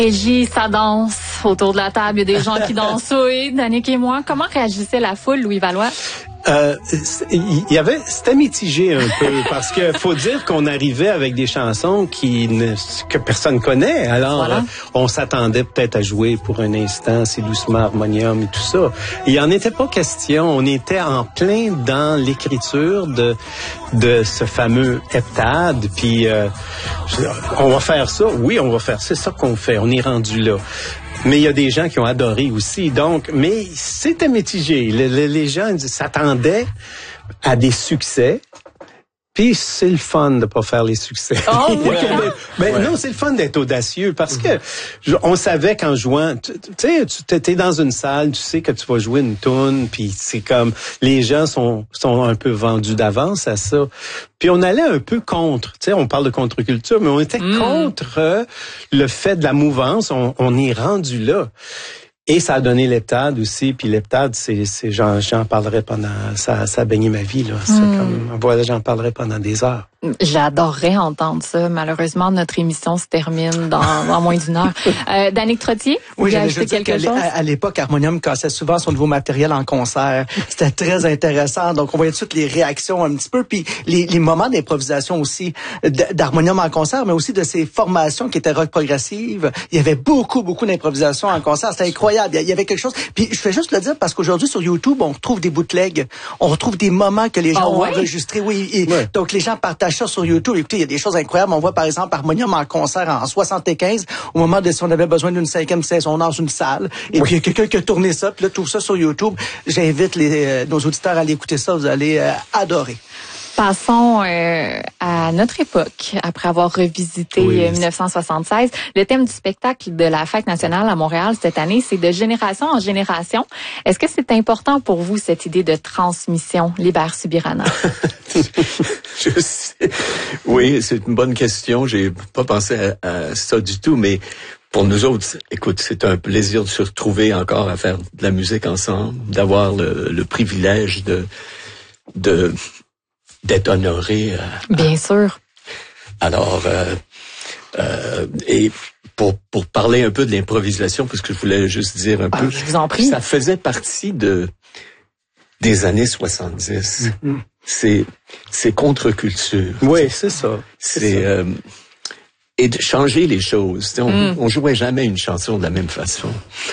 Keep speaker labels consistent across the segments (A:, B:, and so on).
A: Régie, ça danse. Autour de la table, il y a des gens qui dansent. Oui, Danick et moi. Comment réagissait la foule, Louis Valois?
B: C'était mitigé un peu parce que faut dire qu'on arrivait avec des chansons que personne connaît. Alors,
A: voilà.
B: On s'attendait peut-être à jouer pour un instant C'est doucement harmonium et tout ça. Il en était pas question. On était en plein dans l'écriture de ce fameux heptade. Puis, on va faire ça. Oui, on va faire ça. C'est ça qu'on fait. On est rendu là. Mais il y a des gens qui ont adoré aussi. Donc, mais c'était mitigé. Les gens s'attendaient à des succès. Puis c'est le fun de pas faire les succès.
A: Oh, oui.
B: Non, c'est le fun d'être audacieux parce que on savait qu'en jouant, tu sais, t'es dans une salle, tu sais que tu vas jouer une toune, puis c'est comme les gens sont un peu vendus d'avance à ça. Puis on allait un peu contre, tu sais, on parle de contre-culture, mais on était contre le fait de la mouvance. On est rendu là. Et ça a donné l'heptade aussi, puis l'heptade, j'en parlerai pendant, ça a baigné ma vie, là. C'est comme, voilà, j'en parlerai pendant des heures.
A: J'adorerais entendre ça. Malheureusement, notre émission se termine dans moins d'une heure. Danick Trottier,
C: oui,
A: vous avez ajouté quelque chose?
C: À l'époque, Harmonium cassait souvent son nouveau matériel en concert. C'était très intéressant. Donc, on voyait toutes les réactions un petit peu, puis les moments d'improvisation aussi d'Harmonium en concert, mais aussi de ses formations qui étaient rock progressive. Il y avait beaucoup d'improvisation en concert. C'était incroyable. Il y avait quelque chose. Puis, je fais juste le dire parce qu'aujourd'hui, sur YouTube, on retrouve des bootlegs. On retrouve des moments que les gens ont enregistrés. Oui. Donc, les gens partagent ça sur YouTube. Écoutez, il y a des choses incroyables. On voit, par exemple, Harmonium en concert en 75, au moment de si on avait besoin d'une 5e saison dans une salle. Et puis, il y a quelqu'un qui a tourné ça. Puis là, tout ça sur YouTube. J'invite nos auditeurs à aller écouter ça. Vous allez adorer.
A: Passons à notre époque. Après avoir revisité 1976, le thème du spectacle de la Fête nationale à Montréal cette année, c'est de génération en génération. Est-ce que c'est important pour vous, cette idée de transmission? Libère Subirana.
D: Je sais. Oui, c'est une bonne question. J'ai pas pensé à ça du tout, mais pour nous autres, écoute, c'est un plaisir de se retrouver encore à faire de la musique ensemble, d'avoir le privilège d'être honoré.
A: Bien sûr.
D: Alors, et pour parler un peu de l'improvisation, parce que je voulais juste dire un peu,
A: je vous en prie.
D: Ça faisait partie des années 70. C'est contre-culture.
B: Oui, c'est ça.
D: Et de changer les choses. On jouait jamais une chanson de la même façon.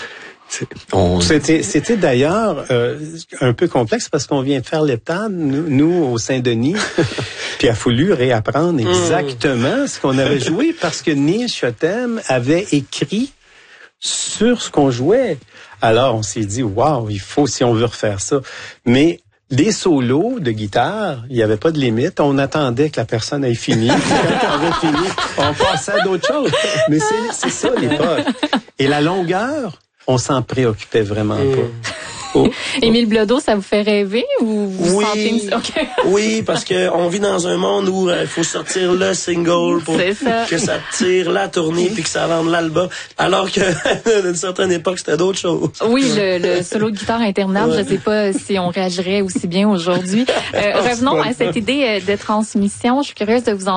B: C'était d'ailleurs un peu complexe parce qu'on vient de faire l'heptade, nous au Saint-Denis, puis il a fallu réapprendre exactement ce qu'on avait joué parce que Neil Chotem avait écrit sur ce qu'on jouait. Alors on s'est dit, wow, il faut, si on veut refaire ça. Mais les solos de guitare, il n'y avait pas de limite. On attendait que la personne ait fini. Quand elle avait fini, on passait à d'autres choses. Mais c'est ça l'époque. Et la longueur, on s'en préoccupait vraiment pas.
A: Émile Bilodeau, ça vous fait rêver ou vous sentez... Okay.
E: Oui, parce que on vit dans un monde où il faut sortir le single pour que ça tire la tournée puis que ça vende l'album, alors que d'une certaine époque c'était d'autres choses.
A: Oui, le solo de guitare interminable, je sais pas si on réagirait aussi bien aujourd'hui. Revenons à cette idée de transmission. Je suis curieuse de vous